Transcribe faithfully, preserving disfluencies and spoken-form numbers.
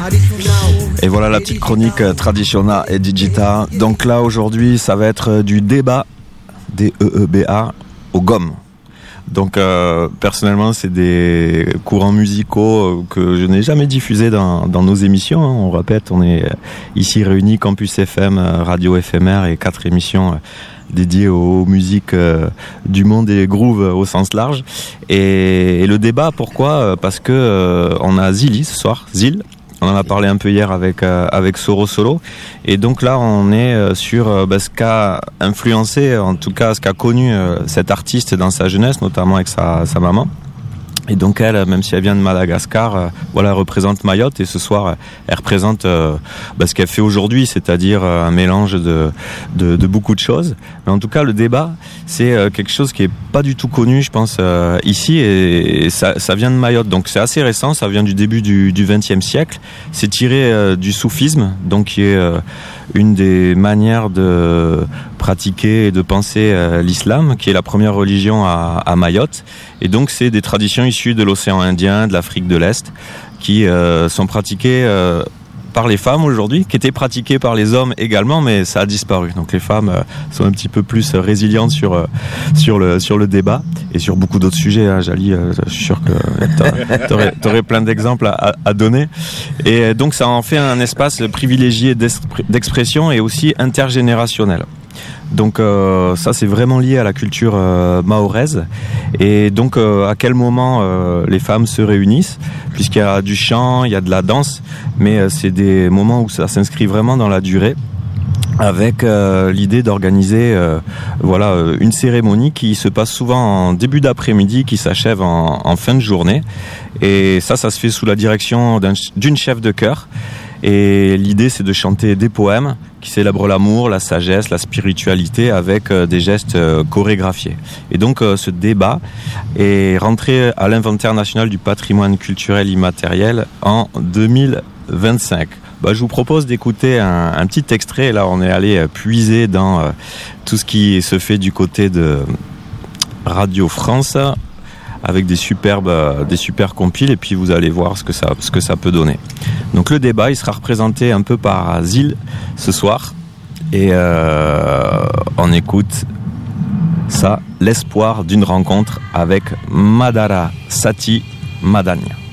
Et voilà la petite chronique Traditiona et Digita. Donc là aujourd'hui ça va être du débat, D E E B A, au gomme. Donc euh, personnellement c'est des courants musicaux que je n'ai jamais diffusés dans, dans nos émissions, hein. On répète, on est ici réunis, Campus F M, Radio éphémère et quatre émissions dédiées aux musiques euh, du monde et groove au sens large. Et, et le débat, pourquoi ? Parce que euh, on a Zili ce soir, Zil. On en a parlé un peu hier avec euh, avec Soro Solo, et donc là on est euh, sur euh, bah, ce qu'a influencé, en tout cas ce qu'a connu euh, cet artiste dans sa jeunesse, notamment avec sa sa maman. Et donc elle, même si elle vient de Madagascar, euh, voilà, elle représente Mayotte, et ce soir elle représente euh, bah, ce qu'elle fait aujourd'hui, c'est-à-dire euh, un mélange de, de de beaucoup de choses. Mais en tout cas, le débat, c'est euh, quelque chose qui est pas du tout connu, je pense, euh, ici, et, et ça, ça vient de Mayotte. Donc c'est assez récent, ça vient du début du du vingtième siècle. C'est tiré euh, du soufisme, donc qui est euh, une des manières de pratiquer et de penser euh, l'islam, qui est la première religion à, à Mayotte. Et donc c'est des traditions issues de l'océan Indien, de l'Afrique de l'Est, qui euh, sont pratiquées euh, par les femmes aujourd'hui, qui étaient pratiquées par les hommes également, mais ça a disparu. Donc les femmes euh, sont un petit peu plus résilientes sur euh, sur le sur le débat et sur beaucoup d'autres sujets. Hein, Jali, euh, je suis sûr que t'aurais, t'aurais plein d'exemples à, à donner. Et donc ça en fait un espace privilégié d'expression et aussi intergénérationnel. Donc euh, ça c'est vraiment lié à la culture euh, mahoraise. Et donc euh, à quel moment euh, les femmes se réunissent, puisqu'il y a du chant, il y a de la danse, mais euh, c'est des moments où ça s'inscrit vraiment dans la durée, avec euh, l'idée d'organiser euh, voilà une cérémonie qui se passe souvent en début d'après-midi, qui s'achève en, en fin de journée. Et ça ça se fait sous la direction d'un, d'une chef de chœur. Et l'idée, c'est de chanter des poèmes qui célèbrent l'amour, la sagesse, la spiritualité, avec euh, des gestes euh, chorégraphiés. Et donc, euh, ce débat est rentré à l'inventaire national du patrimoine culturel immatériel en deux mille vingt-cinq. Bah, je vous propose d'écouter un, un petit extrait. Là, on est allé euh, puiser dans euh, tout ce qui se fait du côté de Radio France, avec des superbes, euh, des super compiles, et puis vous allez voir ce que ça, ce que ça peut donner. Donc le débat, il sera représenté un peu par Zil ce soir, et euh, on écoute ça, l'espoir d'une rencontre avec Madara Sati Madania.